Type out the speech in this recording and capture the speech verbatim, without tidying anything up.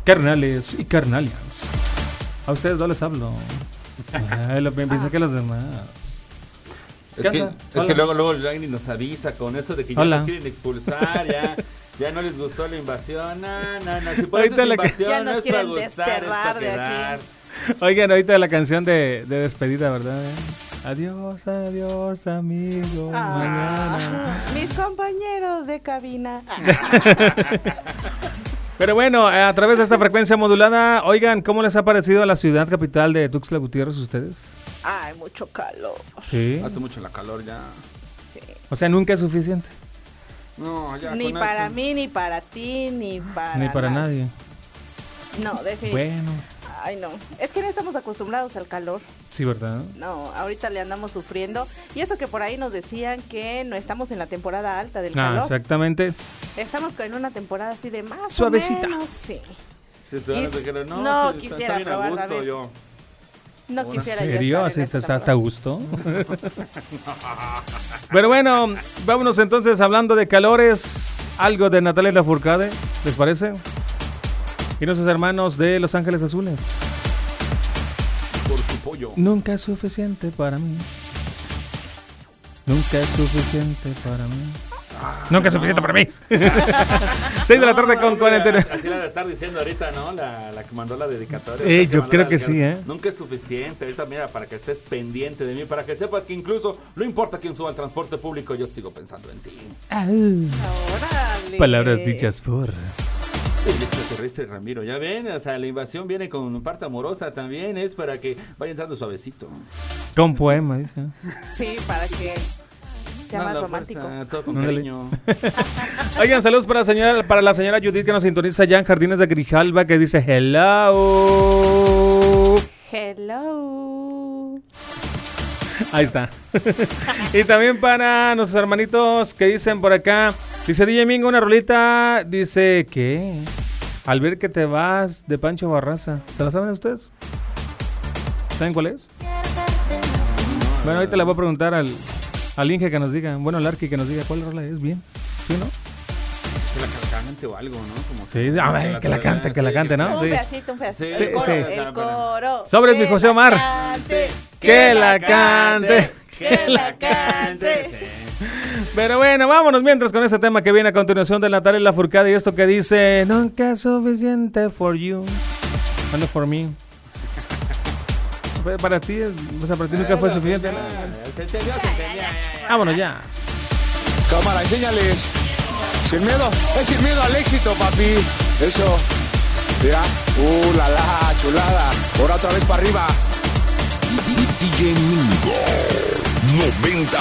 carnales y carnalias. A ustedes no les hablo. Ay, lo pienso que los demás. Es que, es que luego, luego el Ragni nos avisa con eso de que ya Hola. nos quieren expulsar, ya, ya no les gustó la invasión. No, no, no. Si por eso es invasión, ya nos no es para gustar, es para de quedar. Aquí. Oigan, ahorita la canción de, de despedida, ¿verdad? Adiós, adiós, amigo. Ah, mañana. Mis compañeros de cabina. Pero bueno, a través de esta frecuencia modulada, oigan, ¿cómo les ha parecido la ciudad capital de Tuxtla Gutiérrez ustedes? Ay, mucho calor. Sí. Hace mucho la calor ya. Sí. O sea, nunca es suficiente. No, ya. Ni para eso. mí, ni para ti, ni para Ni para nadie. nadie. No, definitivamente. Bueno. Ay, no. Es que no estamos acostumbrados al calor. Sí, ¿verdad? No, ahorita le andamos sufriendo. Y eso que por ahí nos decían que no estamos en la temporada alta del ah, calor. Exactamente. Estamos en una temporada así de más suavecita. O menos, sí. Si y, dijeron, no, no si quisiera está probar, bien a gusto, yo. No quisiera ¿En serio? yo ¿Así estás hasta a gusto? Pero bueno, vámonos entonces hablando de calores. Algo de Natalia Lafourcade, ¿les parece? Y nuestros hermanos de Los Ángeles Azules. Por su pollo. Nunca es suficiente para mí. Nunca es suficiente para mí. Ah, Nunca es suficiente no. para mí. seis de la tarde no, con cuarenta y nueve. Así la de estar diciendo ahorita, ¿no? La, la que mandó la dedicatoria. Eh, yo creo que dedicatoria. sí, ¿eh? Nunca es suficiente. Ahorita, mira, para que estés pendiente de mí, para que sepas que incluso no importa quién suba al transporte público, yo sigo pensando en ti. Ah. Órale. Palabras dichas por... El extraterrestre Ramiro, ya ven, o sea, la invasión viene con parte amorosa también, es para que vaya entrando suavecito. Con poema, dice. Sí, para que sea no, más no, romántico. Fuerza, todo con cariño. Oigan, saludos para la, señora, para la señora Judith que nos sintoniza allá en Jardines de Grijalba, que dice hello. Hello. Ahí está. Y también para nuestros hermanitos que dicen por acá, dice D J Mingo, una rolita, dice, ¿qué? Al ver que te vas, de Pancho Barraza. ¿Se la saben ustedes? ¿Saben cuál es? Bueno, ahorita le voy a preguntar al, al Inge que nos diga, bueno, al Arqui que nos diga cuál rola es, bien, ¿sí no? Que la cante o algo, ¿no? Como sí, a ver, que la cante, que la cante, ¿no? Un pedacito, un pedacito. Sí, el coro, sí. el coro. Sobres, mi José Omar. Cante, que la cante. Que la cante. Pero bueno, vámonos mientras con este tema que viene a continuación de Natalia Lafourcade y esto que dice nunca es suficiente for you. Bueno, for me. Para ti, o sea, para ti nunca fue suficiente. Vámonos ya. Cámara, enséñales. Sin miedo, es sin miedo al éxito, papi. Eso. Mira. Uh, la la, chulada. Ahora otra vez para arriba. D J